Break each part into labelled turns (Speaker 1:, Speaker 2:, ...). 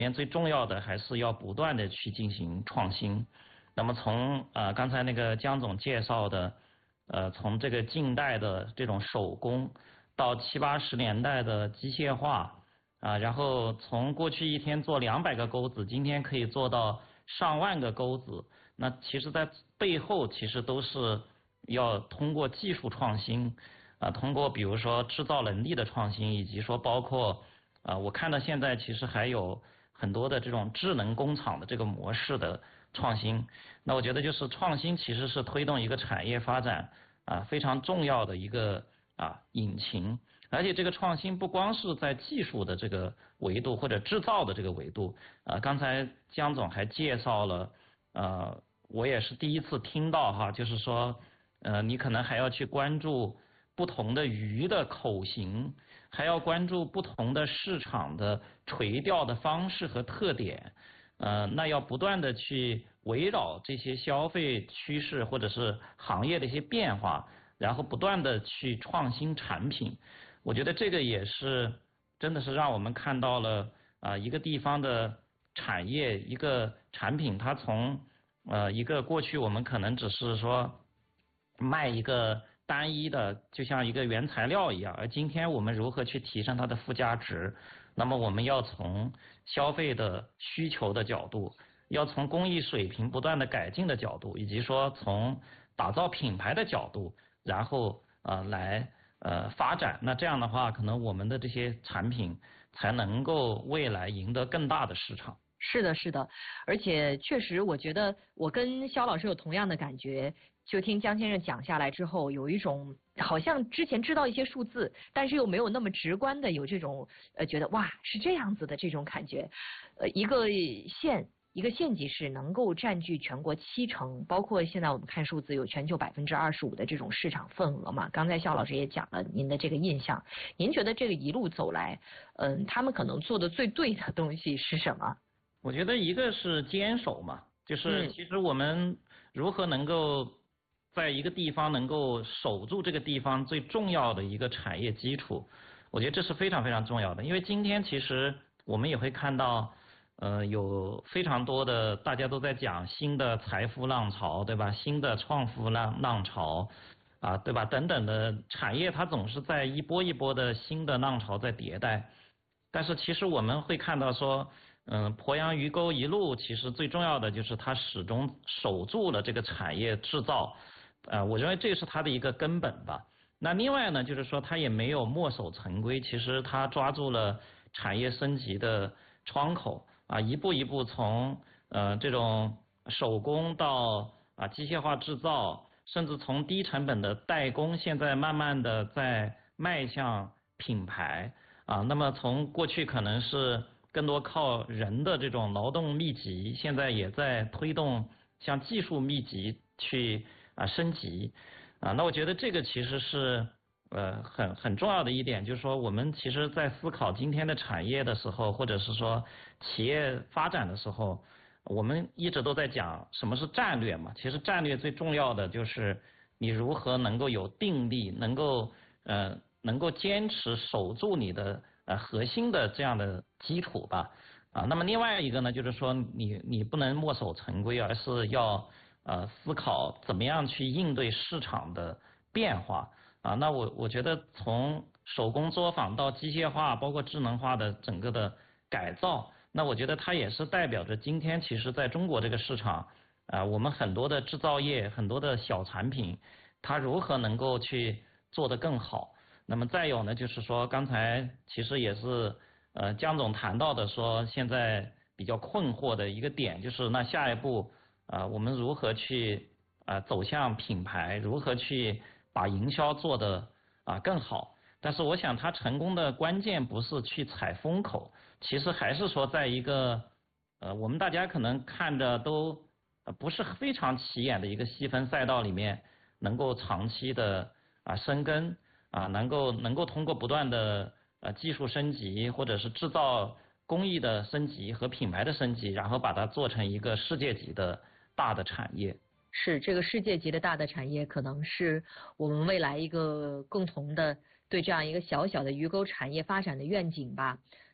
Speaker 1: 最重要的还是要不断的去进行创新。那么从刚才那个江总介绍的，从这个近代的这种手工到70、80年代的机械化然后从过去一天做200个钩子，今天可以做到上万个钩子。那其实在背后其实都是要通过技术创新通过比如说制造能力的创新，以及说包括我看到现在其实还有很多的这种智能工厂的这个模式的创新。那我觉得就是创新其实是推动一个产业发展非常重要的一个引擎。而且这个创新不光是在技术的这个维度或者制造的这个维度刚才江总还介绍了我也是第一次听到就是说你可能还要去关注不同的鱼的口型，还要关注不同的市场的垂钓的方式和特点那要不断的去围绕这些消费趋势或者是行业的一些变化，然后不断的去创新产品。我觉得这个也是真的是让我们看到了一个地方的产业一个产品，它从一个过去我们可能只是说卖一个单一的就像一个原材料一样，而今天我们如何去提升它的附加值。那么我们要从消费的需求的角度，要从工艺水平不断的改进的角度，以及说从打造品牌的角度，然后来发展。那这样的话可能我们的这些产品才能够未来赢得更大的市场。
Speaker 2: 是的，是的，而且确实，我觉得我跟肖老师有同样的感觉。就听江先生讲下来之后，有一种好像之前知道一些数字，但是又没有那么直观的有这种觉得哇是这样子的这种感觉。一个县级市能够占据全国70%，包括现在我们看数字有全球25%的这种市场份额嘛。刚才肖老师也讲了您的这个印象，您觉得这个一路走来，他们可能做的最对的东西是什么？
Speaker 1: 我觉得一个是坚守嘛，就是其实我们如何能够在一个地方能够守住这个地方最重要的一个产业基础，我觉得这是非常非常重要的。因为今天其实我们也会看到有非常多的大家都在讲新的财富浪潮，对吧？新的创富浪潮对吧？等等的产业它总是在一波一波的新的浪潮在迭代。但是其实我们会看到说鄱阳鱼钩一路其实最重要的就是它始终守住了这个产业制造我认为这是它的一个根本吧。那另外呢就是说它也没有墨守成规，其实它抓住了产业升级的窗口一步一步从这种手工到机械化制造，甚至从低成本的代工，现在慢慢的在迈向品牌那么从过去可能是更多靠人的这种劳动密集，现在也在推动像技术密集去升级那我觉得这个其实是很重要的一点，就是说我们其实在思考今天的产业的时候，或者是说企业发展的时候，我们一直都在讲什么是战略嘛。其实战略最重要的就是你如何能够有定力，能够坚持守住你的核心的这样的基础吧那么另外一个呢就是说你不能墨守成规，而是要思考怎么样去应对市场的变化那我觉得从手工作坊到机械化包括智能化的整个的改造，那我觉得它也是代表着今天其实在中国这个市场我们很多的制造业很多的小产品它如何能够去做得更好。那么再有呢就是说刚才其实也是江总谈到的说现在比较困惑的一个点，就是那下一步我们如何去走向品牌，如何去把营销做得更好。但是我想它成功的关键不是去踩风口，其实还是说在一个我们大家可能看着都不是非常起眼的一个细分赛道里面能够长期的深耕能够通过不断的技术升级或者是制造工艺的升级和品牌的升级，然后把它做成一个世界级的大的产业。
Speaker 2: 是这个世界级的大的产业，可能是我们未来一个共同的对这样一个小小的鱼钩产业发展的愿景吧。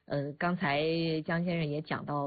Speaker 2: 刚才江先生也讲到。